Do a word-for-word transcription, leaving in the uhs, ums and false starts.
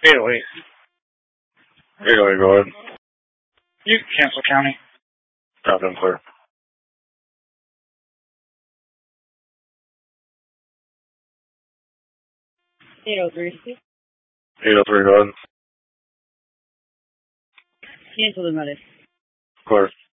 eight oh eight. eight oh eight, go ahead. You can cancel county. Top and clear. eight oh three. eight oh three, go ahead. Cancel the medic. Clear.